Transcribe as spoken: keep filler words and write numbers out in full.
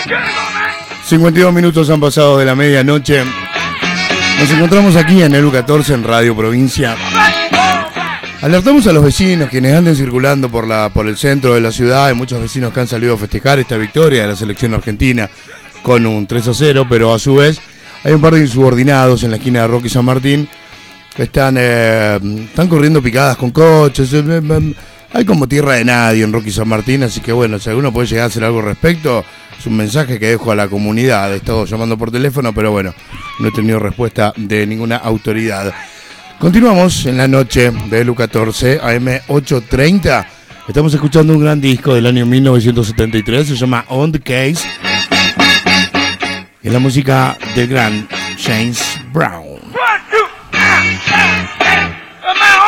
cincuenta y dos minutos han pasado de la medianoche. Nos encontramos aquí en el U catorce en Radio Provincia. Alertamos a los vecinos quienes anden circulando por, la, por el centro de la ciudad. Hay muchos vecinos que han salido a festejar esta victoria de la selección argentina con un tres a cero, pero a su vez hay un par de insubordinados en la esquina de Roque y San Martín que están, eh, están corriendo picadas con coches. Hay como tierra de nadie en Roque y San Martín, así que bueno, si alguno puede llegar a hacer algo al respecto, es un mensaje que dejo a la comunidad. He estado llamando por teléfono, pero bueno, no he tenido respuesta de ninguna autoridad. Continuamos en la noche del U catorce, A M ochocientos treinta. Estamos escuchando un gran disco del año mil novecientos setenta y tres, se llama On the Case. Es la música del gran James Brown.